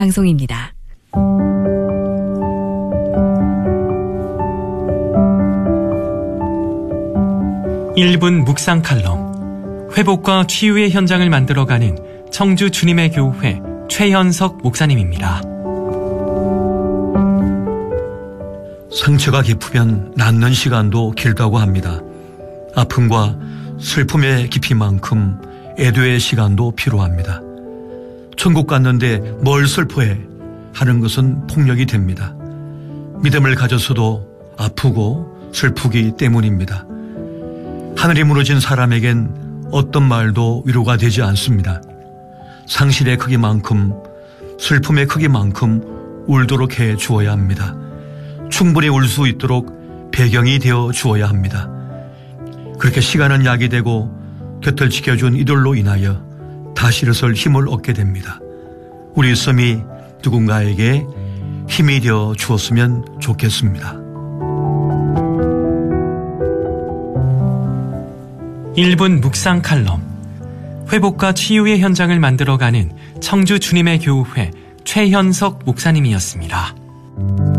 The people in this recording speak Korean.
방송입니다. (1분) 묵상 칼럼, 회복과 치유의 현장을 만들어가는 청주 주님의 교회 최현석 목사님입니다. 상처가 깊으면 낫는 시간도 길다고 합니다. 아픔과 슬픔의 깊이만큼 애도의 시간도 필요합니다. 천국 갔는데 뭘 슬퍼해 하는 것은 폭력이 됩니다. 믿음을 가졌어도 아프고 슬프기 때문입니다. 하늘이 무너진 사람에겐 어떤 말도 위로가 되지 않습니다. 상실의 크기만큼, 슬픔의 크기만큼 울도록 해 주어야 합니다. 충분히 울 수 있도록 배경이 되어 주어야 합니다. 그렇게 시간은 약이 되고 곁을 지켜준 이들로 인하여 다시 일어설 힘을 얻게 됩니다. 우리 삶이 누군가에게 힘이 되어 주었으면 좋겠습니다. 1분 묵상 칼럼, 회복과 치유의 현장을 만들어가는 청주 주님의 교회 최현석 목사님이었습니다.